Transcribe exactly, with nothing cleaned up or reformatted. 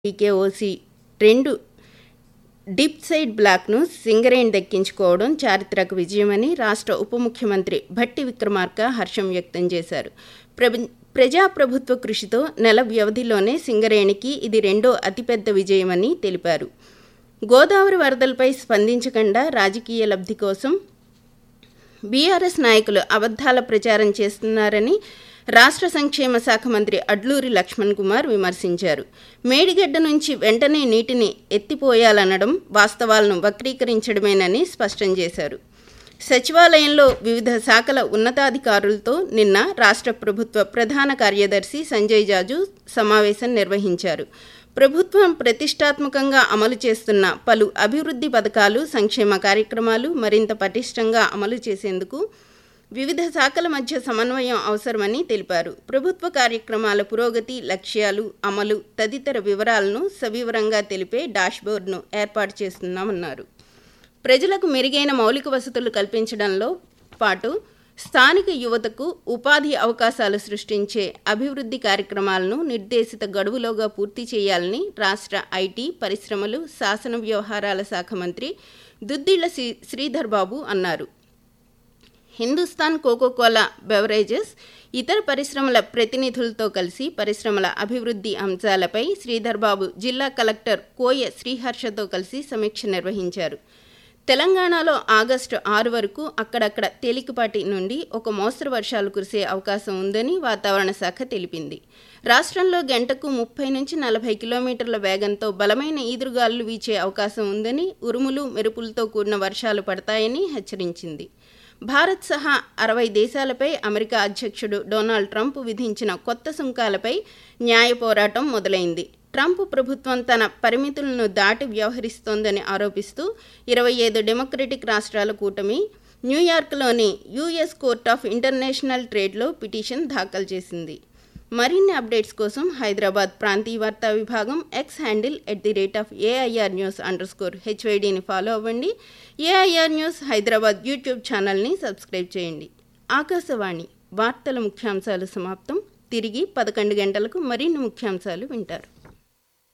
టీకేఓసీ రెండు deep side బ్లాక్ను సింగరేణి దక్కించుకోవడం చారిత్రక విజయమని రాష్ట్ర ఉప ముఖ్యమంత్రి భట్టి విక్రమార్క హర్షం వ్యక్తం చేశారు. ప్ర ప్రజాప్రభుత్వ కృషితో నెల వ్యవధిలోనే సింగరేణికి ఇది రెండో అతిపెద్ద విజయమని తెలిపారు. గోదావరి వరదలపై స్పందించకుండా రాజకీయ లబ్ధి కోసం బీఆర్ఎస్ నాయకులు అబద్ధాల ప్రచారం చేస్తున్నారని రాష్ట్ర సంక్షేమ శాఖ మంత్రి అడ్లూరి లక్ష్మణ్ కుమార్ విమర్శించారు. మేడిగడ్డ నుంచి వెంటనే నీటిని ఎత్తిపోయాలనడం వాస్తవాలను వక్రీకరించడమేనని స్పష్టం చేశారు. సచివాలయంలో వివిధ శాఖల ఉన్నతాధికారులతో నిన్న రాష్ట్ర ప్రభుత్వ ప్రధాన కార్యదర్శి సంజయ్ జాజు సమావేశం నిర్వహించారు. ప్రభుత్వం ప్రతిష్టాత్మకంగా అమలు చేస్తున్న పలు అభివృద్ధి పథకాలు, సంక్షేమ కార్యక్రమాలు మరింత పటిష్టంగా అమలు చేసేందుకు వివిధ శాఖల మధ్య సమన్వయం అవసరమని తెలిపారు. ప్రభుత్వ కార్యక్రమాల పురోగతి, లక్ష్యాలు, అమలు తదితర వివరాలను సవివరంగా తెలిపే డాష్బోర్డ్ను ఏర్పాటు చేస్తున్నామన్నారు. ప్రజలకు మెరుగైన మౌలిక వసతులు కల్పించడంలో పాటు స్థానిక యువతకు ఉపాధి అవకాశాలు సృష్టించే అభివృద్ధి కార్యక్రమాలను నిర్దేశిత గడువులోగా పూర్తి చేయాలని రాష్ట్ర ఐటీ, పరిశ్రమలు, శాసన వ్యవహారాల శాఖ మంత్రి దుద్దిళ్ల శ్రీధర్ బాబు అన్నారు. హిందుస్థాన్ కోకోకోలా బెవరేజెస్ ఇతర పరిశ్రమల ప్రతినిధులతో కలిసి పరిశ్రమల అభివృద్ధి అంశాలపై శ్రీధర్ బాబు జిల్లా కలెక్టర్ కోయ శ్రీహర్షతో కలిసి సమీక్ష నిర్వహించారు. తెలంగాణలో ఆగస్టు ఆరు వరకు అక్కడక్కడ తేలికపాటి నుండి ఒక మోస్తరు వర్షాలు కురిసే అవకాశం ఉందని వాతావరణ శాఖ తెలిపింది. రాష్ట్రంలో గంటకు ముప్పై నుంచి నలభై కిలోమీటర్ల వేగంతో బలమైన ఈదురుగాలులు వీచే అవకాశం ఉందని, ఉరుములు మెరుపులతో కూడిన వర్షాలు పడతాయని హెచ్చరించింది. భారత్ సహా అరవై దేశాలపై అమెరికా అధ్యక్షుడు డొనాల్డ్ ట్రంప్ విధించిన కొత్త సుంకాలపై న్యాయ పోరాటం మొదలైంది. ట్రంప్ ప్రభుత్వం తన పరిమితులను దాటి వ్యవహరిస్తోందని ఆరోపిస్తూ ఇరవై ఐదు డెమోక్రటిక్ రాష్ట్రాల కూటమి న్యూయార్క్లోని US court of international ట్రేడ్లో petition దాఖలు చేసింది. మరిన్ని అప్డేట్స్ కోసం హైదరాబాద్ ప్రాంతీయ వార్తా విభాగం X handle at the rate of AIR news under score హెచ్వైడీని follow అవ్వండి. ఏఐఆర్ న్యూస్ హైదరాబాద్ యూట్యూబ్ ఛానల్ని సబ్స్క్రైబ్ చేయండి. ఆకాశవాణి వార్తల ముఖ్యాంశాలు సమాప్తం. తిరిగి పదకొండు గంటలకు మరిన్ని ముఖ్యాంశాలు వింటారు.